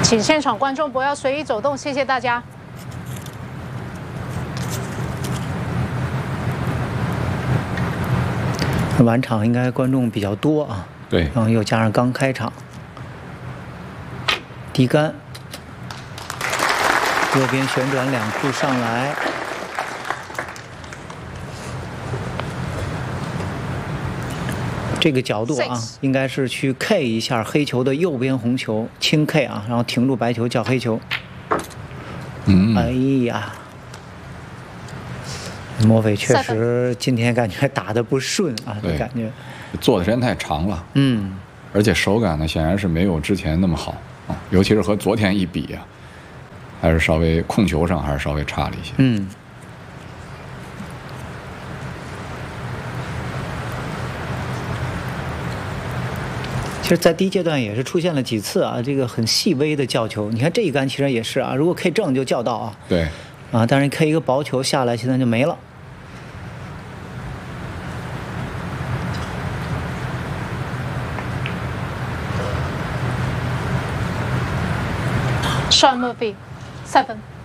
请现场观众不要随意走动，谢谢大家。 晚场应该观众比较多啊。 对， 然后又加上刚开场，低杆，右边旋转两库上来。 这个角度啊，应该是去 K 一下黑球的右边红球，轻 K 啊，然后停住白球叫黑球。哎呀，莫非确实今天感觉打得不顺啊，这感觉。 做的时间太长了。而且手感呢，显然是没有之前那么好啊，尤其是和昨天一比啊，还是稍微控球上还是稍微差了一些。 其实，在第一阶段也是出现了几次啊，这个很细微的叫球。你看这一杆其实也是啊，如果 K 正就叫到啊。 对。 啊，但是 K 一个薄球下来，现在就没了。 Sean Murphy，7分。